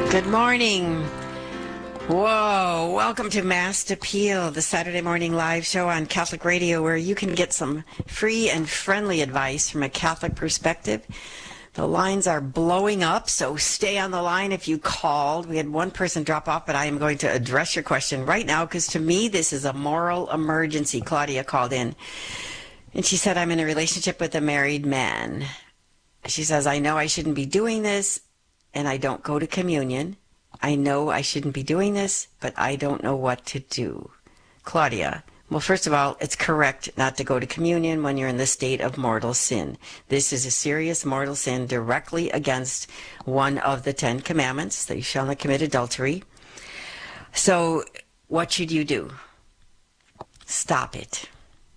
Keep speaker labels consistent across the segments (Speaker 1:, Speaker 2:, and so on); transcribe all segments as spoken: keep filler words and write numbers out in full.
Speaker 1: Good morning. Whoa, welcome to Mass Appeal, the Saturday morning live show on Catholic Radio where you can get some free and friendly advice from a Catholic perspective. The lines are blowing up, so stay on the line if you called. We had one person drop off, but I am going to address your question right now because to me this is a moral emergency. Claudia called in and she said, I'm in a relationship with a married man. She says, I know I shouldn't be doing this and I don't go to communion. I know I shouldn't be doing this, but I don't know what to do. Claudia, well, first of all, it's correct not to go to communion when you're in the state of mortal sin. This is a serious mortal sin directly against one of the Ten Commandments, that you shall not commit adultery. So what should you do? Stop it.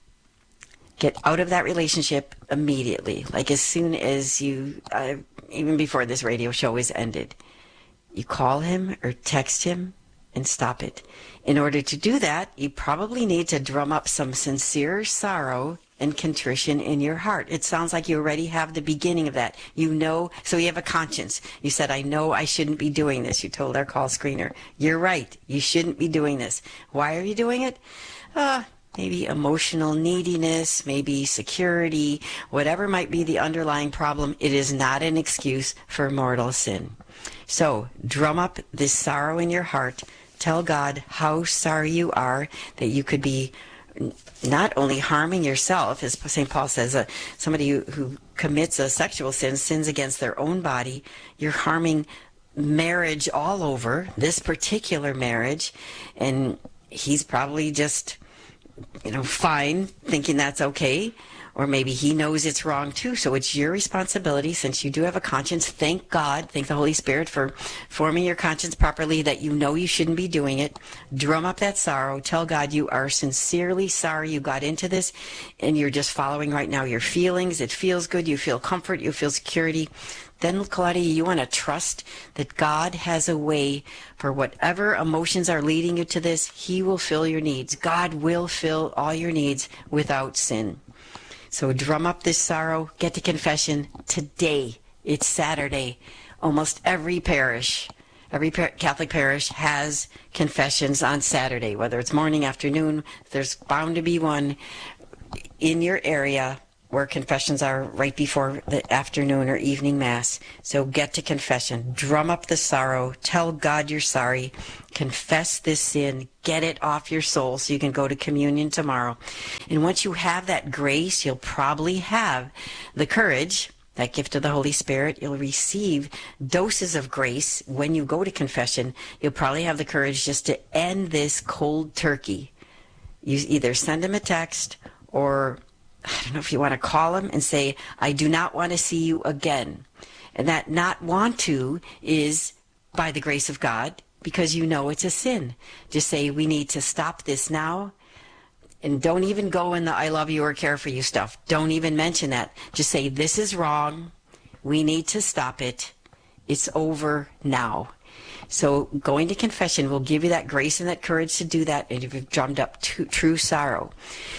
Speaker 1: Get out of that relationship immediately, like as soon as you, uh, even before this radio show is ended. You call him or text him and stop it. In order to do that, you probably need to drum up some sincere sorrow and contrition in your heart. It sounds like you already have the beginning of that. You know, so you have a conscience. You said, I know I shouldn't be doing this. You told our call screener. You're right. You shouldn't be doing this. Why are you doing it? Uh, maybe emotional neediness, maybe security, whatever might be the underlying problem. It is not an excuse for mortal sin. So drum up this sorrow in your heart. Tell God how sorry you are that you could be not only harming yourself, as Saint Paul says, uh, somebody who, who commits a sexual sin, sins against their own body. You're harming marriage all over, this particular marriage. And he's probably just, you know, fine, thinking that's okay. Or maybe he knows it's wrong too. So it's your responsibility, since you do have a conscience. Thank God, thank the Holy Spirit for forming your conscience properly, that you know you shouldn't be doing it. Drum up that sorrow. Tell God you are sincerely sorry you got into this and you're just following right now your feelings. It feels good. You feel comfort. You feel security. Then, Claudia, you want to trust that God has a way for whatever emotions are leading you to this. He will fill your needs. God will fill all your needs without sin. So drum up this sorrow, get to confession today. It's Saturday. Almost every parish, every par- Catholic parish has confessions on Saturday, whether it's morning, afternoon. There's bound to be one in your area where confessions are right before the afternoon or evening mass. So get to confession. Drum up the sorrow. Tell God you're sorry. Confess this sin. Get it off your soul so you can go to communion tomorrow. And once you have that grace, you'll probably have the courage, that gift of the Holy Spirit. You'll receive doses of grace when you go to confession. You'll probably have the courage just to end this cold turkey. You either send him a text or I don't know if you want to call him and say, I do not want to see you again. And that not want to is by the grace of God, because you know it's a sin. Just say, we need to stop this now. And don't even go in the I love you or care for you stuff. Don't even mention that. Just say, this is wrong. We need to stop it. It's over now. So going to confession will give you that grace and that courage to do that, and you've drummed up t- true sorrow.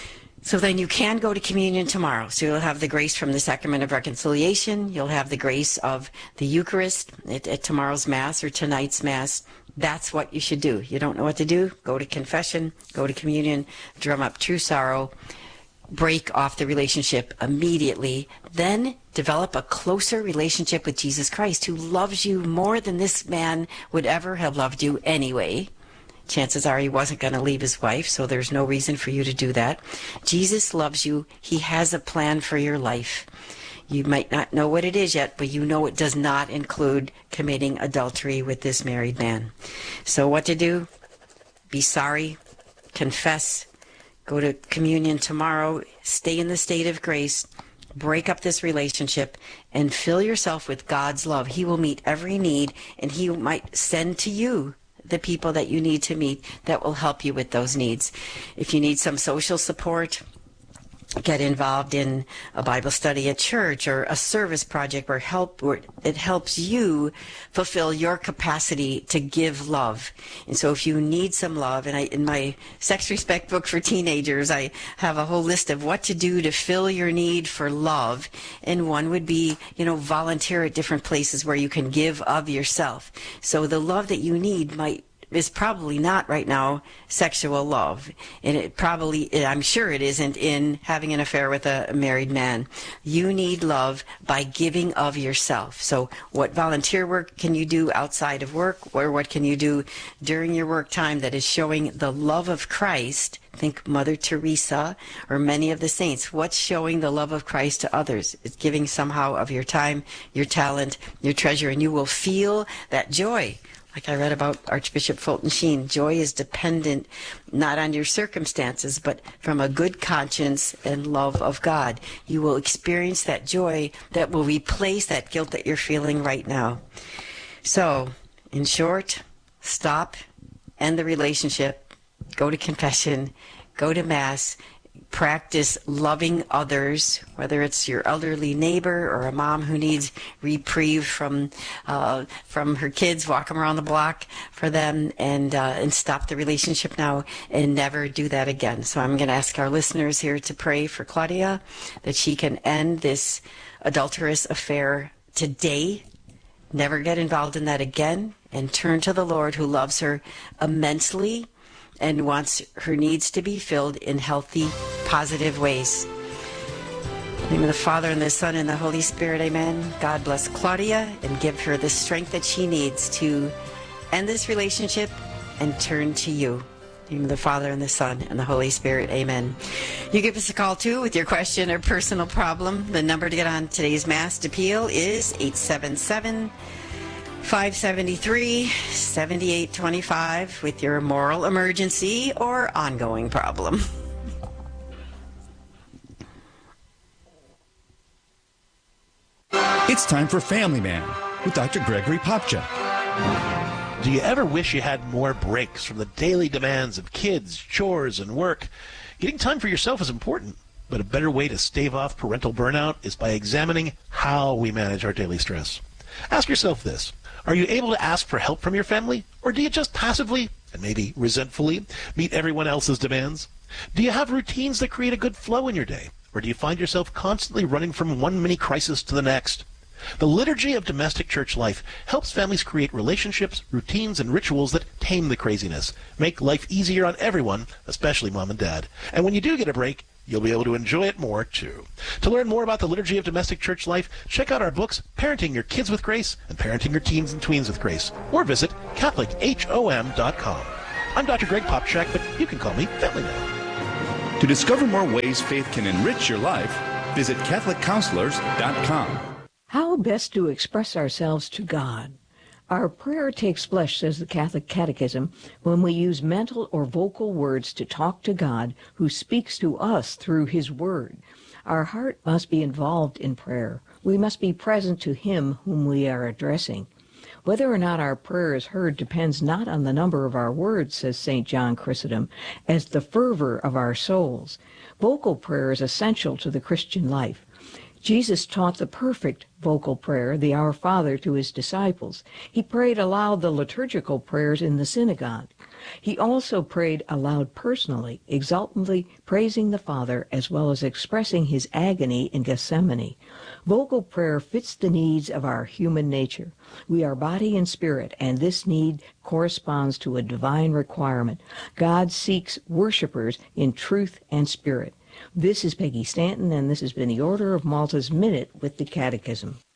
Speaker 1: So then you can go to communion tomorrow. So you'll have the grace from the Sacrament of Reconciliation. You'll have the grace of the Eucharist at, at tomorrow's Mass or tonight's Mass. That's what you should do. You don't know what to do? Go to confession, go to communion, drum up true sorrow, break off the relationship immediately, then develop a closer relationship with Jesus Christ, who loves you more than this man would ever have loved you anyway. Chances are he wasn't going to leave his wife, so there's no reason for you to do that. Jesus loves you. He has a plan for your life. You might not know what it is yet, but you know it does not include committing adultery with this married man. So what to do? Be sorry, confess, go to communion tomorrow, stay in the state of grace, break up this relationship, and fill yourself with God's love. He will meet every need, and he might send to you the people that you need to meet that will help you with those needs. If you need some social support, get involved in a Bible study at church or a service project where help where it helps you fulfill your capacity to give love. And so if you need some love, and I in my Sex Respect book for teenagers, I have a whole list of what to do to fill your need for love. And one would be, you know, volunteer at different places where you can give of yourself. So the love that you need might is probably not right now sexual love. And it probably, I'm sure it isn't in having an affair with a married man. You need love by giving of yourself. So what volunteer work can you do outside of work, or what can you do during your work time that is showing the love of Christ? Think Mother Teresa or many of the saints. What's showing the love of Christ to others? It's giving somehow of your time, your talent, your treasure, and you will feel that joy. Like I read about Archbishop Fulton Sheen, joy is dependent not on your circumstances, but from a good conscience and love of God. You will experience that joy that will replace that guilt that you're feeling right now. So, in short, stop, end the relationship, go to confession, go to Mass, practice loving others, whether it's your elderly neighbor or a mom who needs reprieve from uh, from her kids, walk them around the block for them, and uh, and stop the relationship now and never do that again. So I'm going to ask our listeners here to pray for Claudia that she can end this adulterous affair today, never get involved in that again, and turn to the Lord who loves her immensely and wants her needs to be filled in healthy, positive ways. In the name of the Father, and the Son, and the Holy Spirit, amen. God bless Claudia and give her the strength that she needs to end this relationship and turn to you. In the name of the Father, and the Son, and the Holy Spirit, amen. You give us a call, too, with your question or personal problem. The number to get on today's Mass Appeal is eight seven seven, five seven three, seven eight two five with your moral emergency or ongoing problem.
Speaker 2: It's time for Family Man with Doctor Gregory Popcak.
Speaker 3: Do you ever wish you had more breaks from the daily demands of kids, chores, and work? Getting time for yourself is important, but a better way to stave off parental burnout is by examining how we manage our daily stress. Ask yourself this. Are you able to ask for help from your family, or do you just passively, and maybe resentfully, meet everyone else's demands? Do you have routines that create a good flow in your day, or do you find yourself constantly running from one mini crisis to the next? The liturgy of domestic church life helps families create relationships, routines, and rituals that tame the craziness, make life easier on everyone, especially mom and dad. And when you do get a break, you'll be able to enjoy it more, too. To learn more about the liturgy of domestic church life, check out our books, Parenting Your Kids with Grace and Parenting Your Teens and Tweens with Grace, or visit Catholic H O M dot com. I'm Doctor Greg Popcak, but you can call me Family Man.
Speaker 2: To discover more ways faith can enrich your life, visit Catholic Counselors dot com.
Speaker 4: How best to express ourselves to God? Our prayer takes flesh, says the Catholic Catechism, when we use mental or vocal words to talk to God, who speaks to us through His Word. Our heart must be involved in prayer. We must be present to Him whom we are addressing. Whether or not our prayer is heard depends not on the number of our words, says Saint John Chrysostom, as the fervor of our souls. Vocal prayer is essential to the Christian life. Jesus taught the perfect vocal prayer, the Our Father, to His disciples. He prayed aloud the liturgical prayers in the synagogue. He also prayed aloud personally, exultantly praising the Father as well as expressing His agony in Gethsemane. Vocal prayer fits the needs of our human nature. We are body and spirit, and this need corresponds to a divine requirement. God seeks worshipers in truth and spirit. This is Peggy Stanton, and this has been the Order of Malta's Minute with the Catechism.